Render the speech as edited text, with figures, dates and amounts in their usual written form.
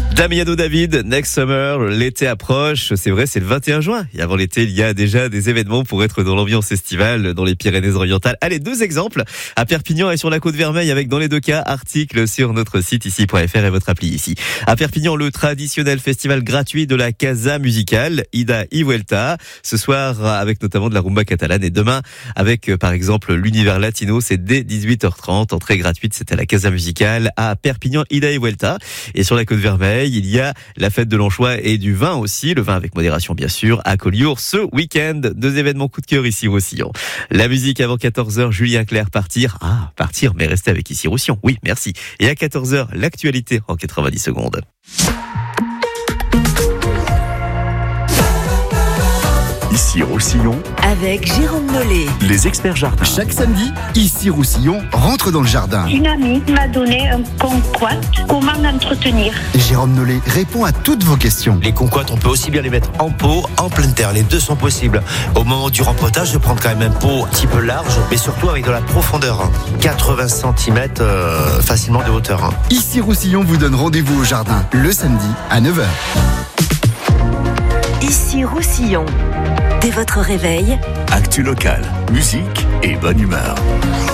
Damiano David, Next Summer, l'été approche, c'est vrai, c'est le 21 juin. Et avant l'été, il y a déjà des événements pour être dans l'ambiance estivale dans les Pyrénées-Orientales. Allez, 2 exemples, à Perpignan et sur la Côte-Vermeille, avec dans les 2 cas, article sur notre site ici.fr et votre appli ici. À Perpignan, le traditionnel festival gratuit de la Casa Musicale, Ida y Vuelta. Ce soir, avec notamment de la rumba catalane, et demain, avec par exemple l'univers latino, c'est dès 18h30. Entrée gratuite, c'était la Casa Musicale à Perpignan, Ida y Vuelta. Et sur la Côte-Vermeille, il y a la fête de l'anchois et du vin aussi, le vin avec modération bien sûr, à Collioure ce week-end. 2 événements coup de cœur ici Roussillon. La musique avant 14h, Julien Clerc, partir, mais rester avec ici Roussillon, oui merci. Et à 14h, l'actualité en 90 secondes. Ici Roussillon, avec Jérôme Nollet. les experts jardins. Chaque samedi, ici Roussillon, rentre dans le jardin. Une amie m'a donné un kumquat. Comment l'entretenir? Jérôme Nollet répond à toutes vos questions. Les kumquats, on peut aussi bien les mettre en pot, en pleine terre. Les deux sont possibles. Au moment du rempotage, je prends quand même un pot un petit peu large, mais surtout avec de la profondeur. 80 cm facilement de hauteur. Ici Roussillon vous donne rendez-vous au jardin le samedi à 9h. Ici Roussillon. Dès votre réveil, Actu locale, musique et bonne humeur.